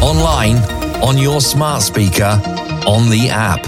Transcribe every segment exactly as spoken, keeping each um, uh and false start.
online, on your smart speaker, on the app.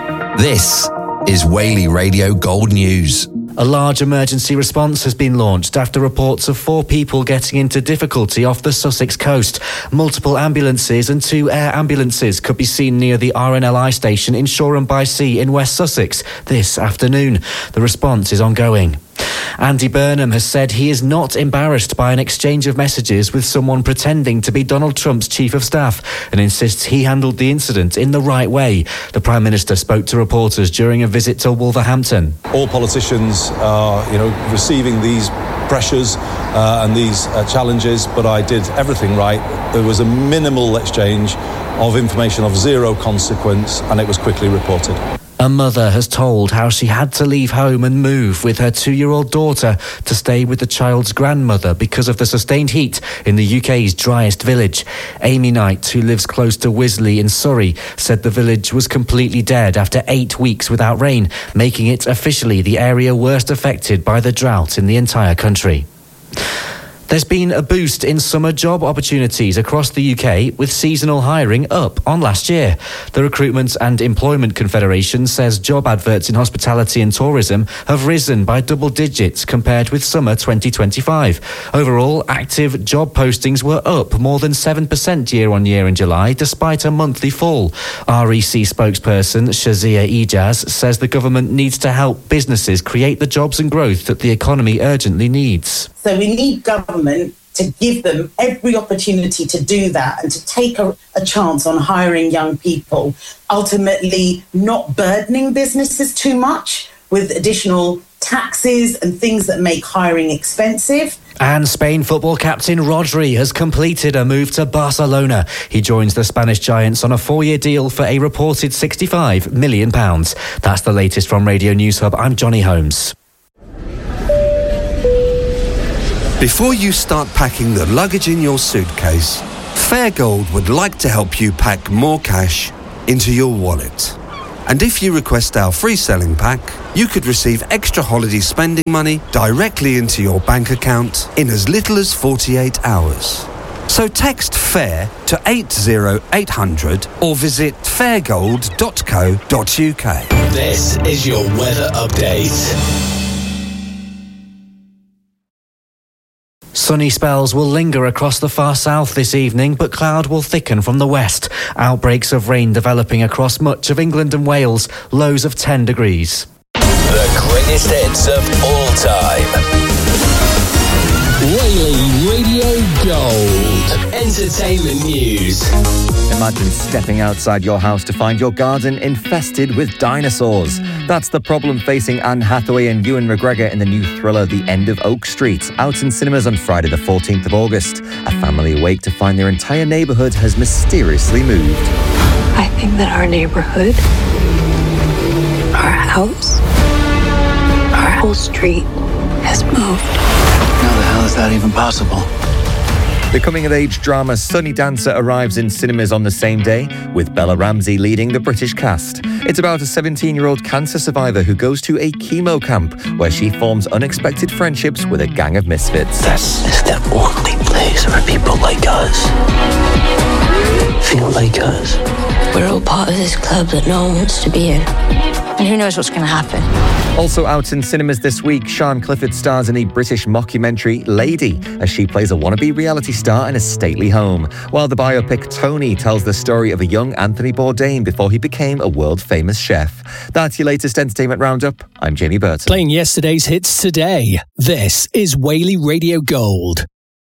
This is Whaley Radio Gold News. A large emergency response has been launched after reports of four people getting into difficulty off the Sussex coast. Multiple ambulances and two air ambulances could be seen near the R N L I station in Shoreham-by-Sea in West Sussex this afternoon. The response is ongoing. Andy Burnham has said he is not embarrassed by an exchange of messages with someone pretending to be Donald Trump's chief of staff and insists he handled the incident in the right way. The Prime Minister spoke to reporters during a visit to Wolverhampton. All politicians are, you know, receiving these pressures uh, and these uh, challenges, but I did everything right. There was a minimal exchange of information of zero consequence, and it was quickly reported. A mother has told how she had to leave home and move with her two-year-old daughter to stay with the child's grandmother because of the sustained heat in the U K's driest village. Amy Knight, who lives close to Wisley in Surrey, said the village was completely dead after eight weeks without rain, making it officially the area worst affected by the drought in the entire country. There's been a boost in summer job opportunities across the U K, with seasonal hiring up on last year. The Recruitment and Employment Confederation says job adverts in hospitality and tourism have risen by double digits compared with summer twenty twenty-five. Overall, active job postings were up more than seven percent year on year in July, despite a monthly fall. R E C spokesperson Shazia Ijaz says the government needs to help businesses create the jobs and growth that the economy urgently needs. So we need government to give them every opportunity to do that and to take a, a chance on hiring young people, ultimately not burdening businesses too much with additional taxes and things that make hiring expensive. And Spain football captain Rodri has completed a move to Barcelona. He joins the Spanish Giants on a four-year deal for a reported sixty-five million pounds. That's the latest from Radio News Hub. I'm Johnny Holmes. Before you start packing the luggage in your suitcase, Fairgold would like to help you pack more cash into your wallet. And if you request our free selling pack, you could receive extra holiday spending money directly into your bank account in as little as forty-eight hours. So text FAIR to eight zero eight hundred or visit fairgold dot co dot uk. This is your weather update. Sunny spells will linger across the far south this evening, but cloud will thicken from the west. Outbreaks of rain developing across much of England and Wales, lows of ten degrees. The greatest hits of all time. Whaley Radio Gold. Entertainment news. Imagine stepping outside your house to find your garden infested with dinosaurs. That's the problem facing Anne Hathaway and Ewan McGregor in the new thriller The End of Oak Street, out in cinemas on Friday the fourteenth of August. A family awake to find their entire neighbourhood has mysteriously moved. I think that our neighbourhood, our house, our whole street has moved. How the hell is that even possible? The coming-of-age drama Sunny Dancer arrives in cinemas on the same day, with Bella Ramsey leading the British cast. It's about a seventeen-year-old cancer survivor who goes to a chemo camp, where she forms unexpected friendships with a gang of misfits. This is the only place where people like us feel like us. We're all part of this club that no one wants to be in. And who knows what's going to happen. Also out in cinemas this week, Sian Clifford stars in a British mockumentary, Lady, as she plays a wannabe reality star in a stately home, while the biopic Tony tells the story of a young Anthony Bourdain before he became a world-famous chef. That's your latest entertainment roundup. I'm Jamie Burton. Playing yesterday's hits today. This is Whaley Radio Gold.